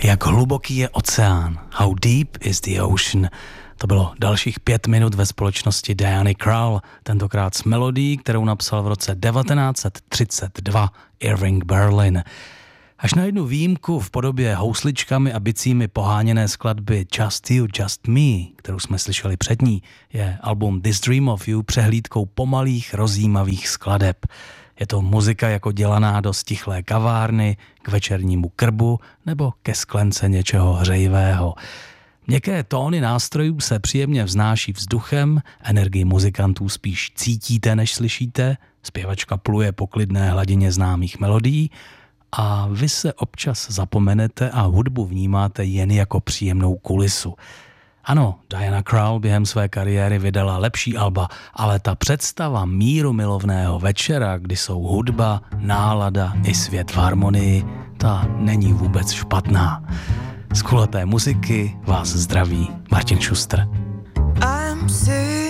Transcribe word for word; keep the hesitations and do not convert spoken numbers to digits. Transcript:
Jak hluboký je oceán? How deep is the ocean? To bylo dalších pět minut ve společnosti Diany Krall, tentokrát s melodií, kterou napsal v roce devatenáct set třicet dva Irving Berlin. Až na jednu výjimku v podobě housličkami a bicími poháněné skladby Just You, Just Me, kterou jsme slyšeli před ní, je album This Dream of You přehlídkou pomalých, rozjímavých skladeb. Je to muzika jako dělaná do stichlé kavárny, k večernímu krbu nebo ke sklence něčeho hřejivého. Měkké tóny nástrojů se příjemně vznáší vzduchem, energii muzikantů spíš cítíte, než slyšíte, zpěvačka pluje po klidné hladině známých melodií a vy se občas zapomenete a hudbu vnímáte jen jako příjemnou kulisu. Ano, Diana Krall během své kariéry vydala lepší alba, ale ta představa míru milovného večera, kdy jsou hudba, nálada i svět v harmonii, ta není vůbec špatná. Z kulaté muziky vás zdraví Martin Schuster. I'm sick.